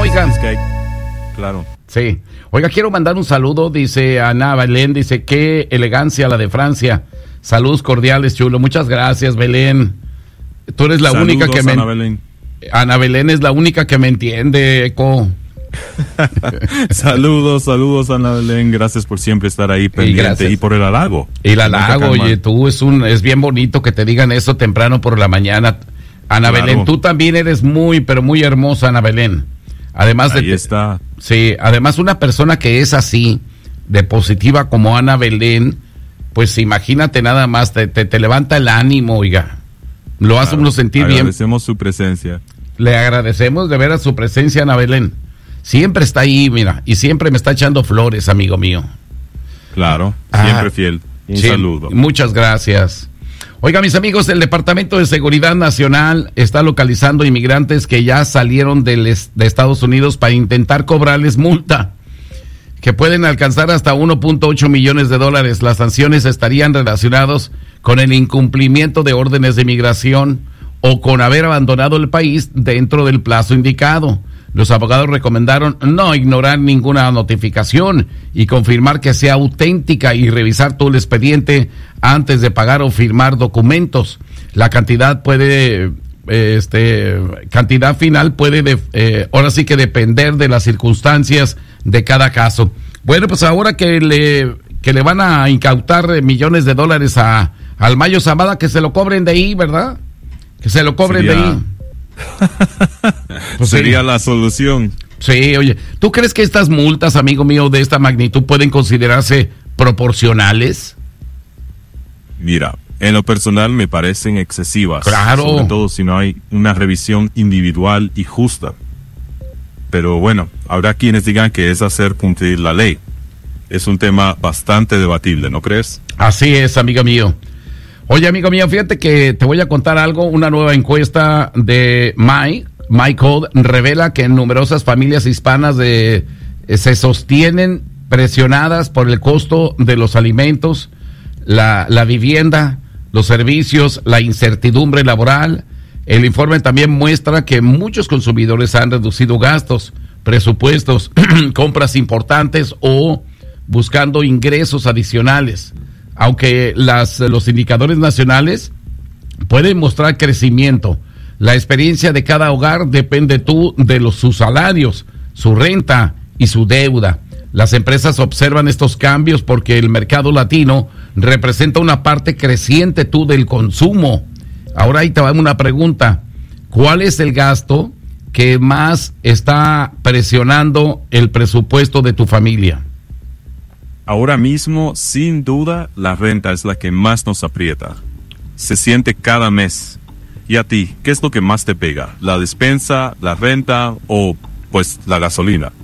Oiga. Es que hay... Claro. Sí. Oiga, quiero mandar un saludo, dice Ana Belén, dice, qué elegancia la de Francia. Saludos cordiales, chulo. Muchas gracias, Belén. Tú eres la única que me... Ana Belén. Ana Belén es la única que me entiende, Eco. Saludos, Ana Belén. Gracias por siempre estar ahí pendiente y por el halago. Y el halago, oye, tú es bien bonito que te digan eso temprano por la mañana. Ana Belén, tú también eres muy, pero muy hermosa, Ana Belén. Además ahí está. Sí, además una persona que es así, de positiva como Ana Belén, pues imagínate nada más, te levanta el ánimo, oiga. Lo hace uno sentir bien. Agradecemos su presencia. Le agradecemos de veras su presencia, Ana Belén. Siempre está ahí, mira, y siempre me está echando flores, amigo mío. Claro, siempre fiel. Un saludo. Muchas gracias. Oiga, mis amigos, el Departamento de Seguridad Nacional está localizando inmigrantes que ya salieron de Estados Unidos para intentar cobrarles multa, que pueden alcanzar hasta 1.8 millones de dólares. Las sanciones estarían relacionadas con el incumplimiento de órdenes de inmigración o con haber abandonado el país dentro del plazo indicado. Los abogados recomendaron no ignorar ninguna notificación y confirmar que sea auténtica y revisar todo el expediente antes de pagar o firmar documentos. La cantidad cantidad final puede ahora sí que depender de las circunstancias de cada caso. Bueno, pues ahora que le van a incautar millones de dólares al Mayo Zambada, que se lo cobren de ahí, ¿verdad? Que se lo cobren de ahí. Pues sería la solución. Sí, oye, ¿tú crees que estas multas, amigo mío, de esta magnitud pueden considerarse proporcionales? Mira, en lo personal me parecen excesivas. Claro. Sobre todo si no hay una revisión individual y justa. Pero bueno, habrá quienes digan que es hacer cumplir la ley. Es un tema bastante debatible, ¿no crees? Así es, amigo mío. Oye, amigo mío, fíjate que te voy a contar algo. Una nueva encuesta de MyCode revela que numerosas familias hispanas se sostienen presionadas por el costo de los alimentos, la vivienda, los servicios, la incertidumbre laboral. El informe también muestra que muchos consumidores han reducido gastos, presupuestos, compras importantes o buscando ingresos adicionales. Aunque los indicadores nacionales pueden mostrar crecimiento, la experiencia de cada hogar depende de sus salarios, su renta y su deuda. Las empresas observan estos cambios porque el mercado latino representa una parte creciente del consumo. Ahora ahí te va una pregunta. ¿Cuál es el gasto que más está presionando el presupuesto de tu familia? Ahora mismo, sin duda, la renta es la que más nos aprieta. Se siente cada mes. ¿Y a ti, qué es lo que más te pega? ¿La despensa, la renta o, pues, la gasolina?